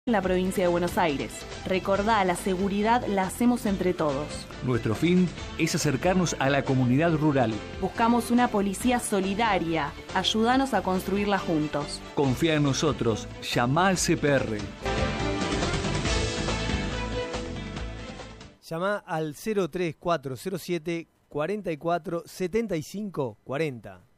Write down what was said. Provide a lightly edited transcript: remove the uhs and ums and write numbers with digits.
en la provincia de Buenos Aires. Recordá, la seguridad la hacemos entre todos. Nuestro fin es acercarnos a la comunidad rural. Buscamos una policía solidaria. Ayúdanos a construirla juntos. Confía en nosotros. Llama al CPR. Llama al 03407 44 75 40.